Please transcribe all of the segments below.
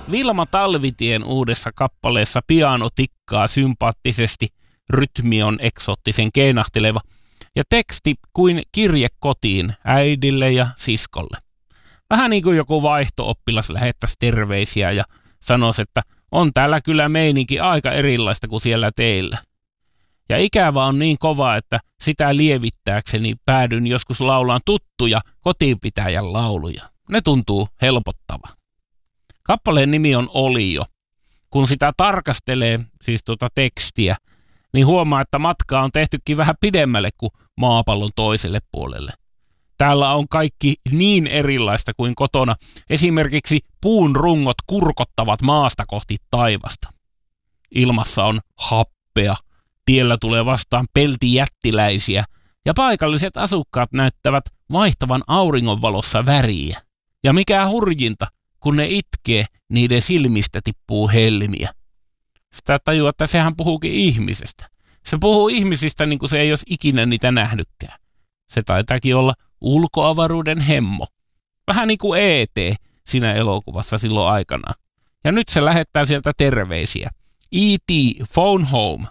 Vilma Talvitien uudessa kappaleessa piano tikkaa sympaattisesti, rytmi on eksoottisen keinahteleva ja teksti kuin kirje kotiin äidille ja siskolle. Vähän niin kuin joku vaihto-oppilas lähettäisi terveisiä ja sanoisi, että on täällä kyllä meininki aika erilaista kuin siellä teillä. Ja ikävä on niin kova, että sitä lievittääkseni päädyn joskus laulaan tuttuja kotiinpitäjän lauluja. Ne tuntuu helpottavaa. Kappaleen nimi on Olio. Kun sitä tarkastelee, siis tekstiä, niin huomaa, että matkaa on tehtykin vähän pidemmälle kuin maapallon toiselle puolelle. Täällä on kaikki niin erilaista kuin kotona. Esimerkiksi puun rungot kurkottavat maasta kohti taivasta. Ilmassa on happea, tiellä tulee vastaan peltijättiläisiä ja paikalliset asukkaat näyttävät vaihtavan auringonvalossa väriä. Ja mikä hurjinta, kun ne itkee, niiden silmistä tippuu helmiä. Sitä tajua, että sehän puhuukin ihmisestä. Se puhuu ihmisistä niin kuin se ei olisi ikinä niitä nähnytkään. Se taitaakin olla ulkoavaruuden hemmo. Vähän niin kuin E.T. siinä elokuvassa silloin aikanaan. Ja nyt se lähettää sieltä terveisiä. E.T. Phone Home.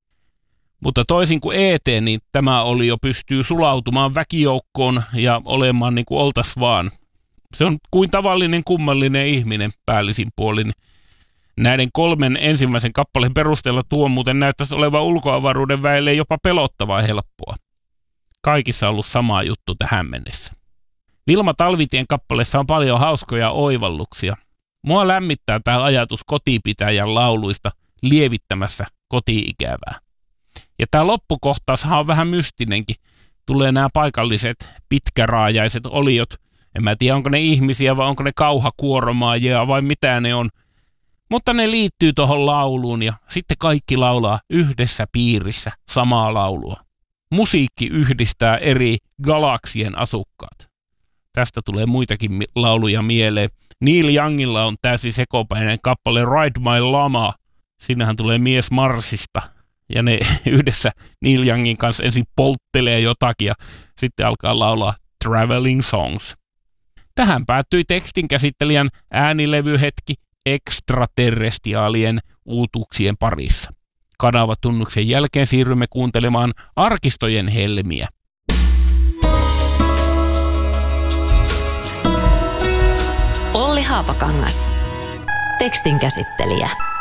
Mutta toisin kuin E.T., niin tämä oli jo pystyy sulautumaan väkijoukkoon ja olemaan niin kuin oltas vaan. Se on kuin tavallinen kummallinen ihminen päällisin puolin. Näiden 3 ensimmäisen kappaleen perusteella tuo muuten näyttäisi olevan ulkoavaruuden väelle jopa pelottavaa helppoa. Kaikissa on ollut sama juttu tähän mennessä. Vilma Talvitien kappaleessa on paljon hauskoja oivalluksia. Mua lämmittää tämä ajatus kotipitäjän lauluista lievittämässä koti-ikävää. Ja tämä loppukohtaushan on vähän mystinenkin. Tulee nämä paikalliset pitkäraajaiset oliot. En mä tiedä, onko ne ihmisiä vai onko ne kauhakuoromaajia vai mitä ne on. Mutta ne liittyy tuohon lauluun ja sitten kaikki laulaa yhdessä piirissä samaa laulua. Musiikki yhdistää eri galaksien asukkaat. Tästä tulee muitakin lauluja mieleen. Neil Youngilla on täysin sekopäinen kappale Ride My Llama. Siinähän tulee mies Marsista. Ja ne yhdessä Neil Youngin kanssa ensin polttelee jotakin ja sitten alkaa laulaa Traveling Songs. Tähän päättyi tekstin käsittelijän äänilevyhetki ekstraterrestiaalien uutuuksien parissa. Kanavatunnuksen jälkeen siirrymme kuuntelemaan arkistojen helmiä. Olli Haapakangas, tekstin käsittelijä.